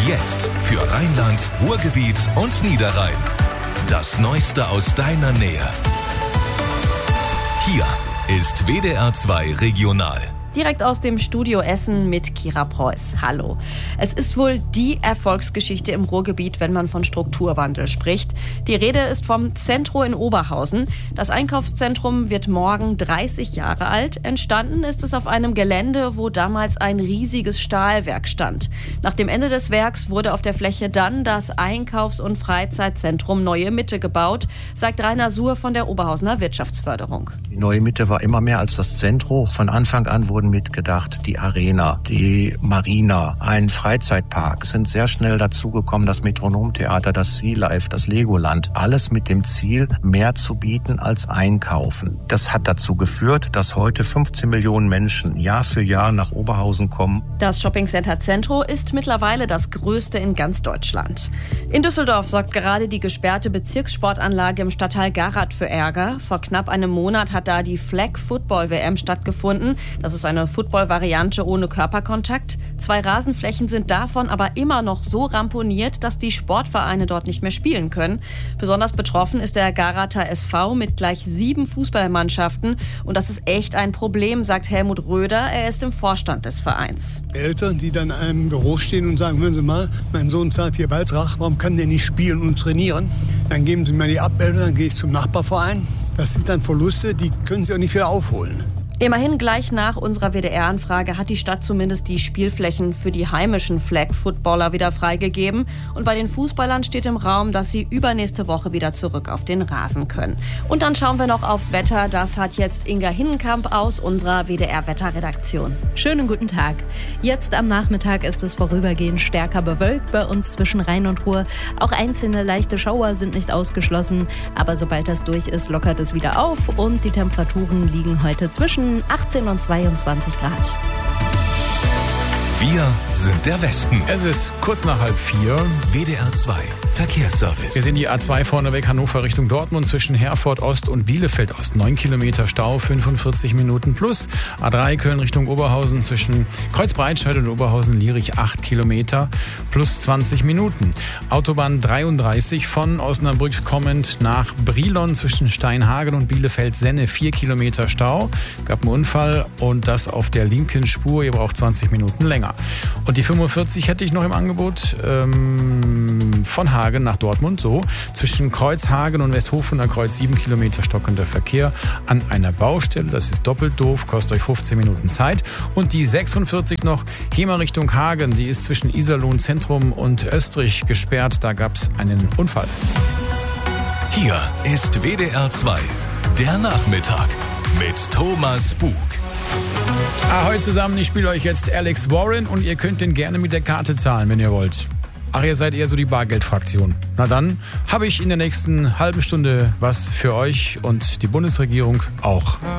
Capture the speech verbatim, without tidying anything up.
Jetzt für Rheinland, Ruhrgebiet und Niederrhein. Das Neueste aus deiner Nähe. Hier ist W D R zwei Regional. Direkt aus dem Studio Essen mit Kira Preuß. Hallo. Es ist wohl die Erfolgsgeschichte im Ruhrgebiet, wenn man von Strukturwandel spricht. Die Rede ist vom Zentro in Oberhausen. Das Einkaufszentrum wird morgen dreißig Jahre alt. Entstanden ist es auf einem Gelände, wo damals ein riesiges Stahlwerk stand. Nach dem Ende des Werks wurde auf der Fläche dann das Einkaufs- und Freizeitzentrum Neue Mitte gebaut, sagt Rainer Suhr von der Oberhausener Wirtschaftsförderung. Die Neue Mitte war immer mehr als das Zentro. Von Anfang an wurden mitgedacht die Arena, die Marina, ein Freizeitpark. Es sind sehr schnell dazugekommen das Metronomtheater, das Sea Life, das Legoland. Alles mit dem Ziel, mehr zu bieten als einkaufen. Das hat dazu geführt, dass heute fünfzehn Millionen Menschen Jahr für Jahr nach Oberhausen kommen. Das Shoppingcenter Zentro ist mittlerweile das größte in ganz Deutschland. In Düsseldorf sorgt gerade die gesperrte Bezirkssportanlage im Stadtteil Garath für Ärger. Vor knapp einem Monat hat da die Flag Football W M stattgefunden. Das ist eine Football-Variante ohne Körperkontakt. Zwei Rasenflächen sind davon aber immer noch so ramponiert, dass die Sportvereine dort nicht mehr spielen können. Besonders betroffen ist der Garather S V mit gleich sieben Fußballmannschaften. Und das ist echt ein Problem, sagt Helmut Röder. Er ist im Vorstand des Vereins. Eltern, die dann in einem Büro stehen und sagen, hören Sie mal, mein Sohn zahlt hier Beitrag, warum kann der nicht spielen und trainieren? Dann geben Sie mir die Abmeldung, dann gehe ich zum Nachbarverein. Das sind dann Verluste, die können Sie auch nicht wieder aufholen. Immerhin gleich nach unserer W D R-Anfrage hat die Stadt zumindest die Spielflächen für die heimischen Flag-Footballer wieder freigegeben. Und bei den Fußballern steht im Raum, dass sie übernächste Woche wieder zurück auf den Rasen können. Und dann schauen wir noch aufs Wetter. Das hat jetzt Inga Hinnenkamp aus unserer W D R-Wetterredaktion. Schönen guten Tag. Jetzt am Nachmittag ist es vorübergehend stärker bewölkt bei uns zwischen Rhein und Ruhr. Auch einzelne leichte Schauer sind nicht ausgeschlossen. Aber sobald das durch ist, lockert es wieder auf. Und die Temperaturen liegen heute zwischen achtzehn und zweiundzwanzig Grad. Wir sind der Westen. Es ist kurz nach halb vier. W D R zwei Verkehrsservice. Wir sehen die A zwei vorneweg Hannover Richtung Dortmund zwischen Herford Ost und Bielefeld Ost. neun Kilometer Stau, fünfundvierzig Minuten plus. A drei Köln Richtung Oberhausen zwischen Kreuzbreitscheid und Oberhausen-Lierich acht Kilometer plus zwanzig Minuten. Autobahn dreiunddreißig von Osnabrück kommend nach Brilon zwischen Steinhagen und Bielefeld-Senne vier Kilometer Stau. Gab einen Unfall und das auf der linken Spur. Ihr braucht zwanzig Minuten länger. Und die fünfundvierzig hätte ich noch im Angebot ähm, von Hagen nach Dortmund, so zwischen Kreuzhagen und Westhofener Kreuz sieben Kilometer stockender Verkehr an einer Baustelle. Das ist doppelt doof, kostet euch fünfzehn Minuten Zeit. Und die sechsundvierzig noch Hemer Richtung Hagen, die ist zwischen Iserlohn Zentrum und Österreich gesperrt. Da gab es einen Unfall. Hier ist W D R zwei, der Nachmittag mit Thomas Bug. Ahoi zusammen, ich spiele euch jetzt Alex Warren und ihr könnt den gerne mit der Karte zahlen, wenn ihr wollt. Ach, ihr seid eher so die Bargeldfraktion. Na dann habe ich in der nächsten halben Stunde was für euch und die Bundesregierung auch.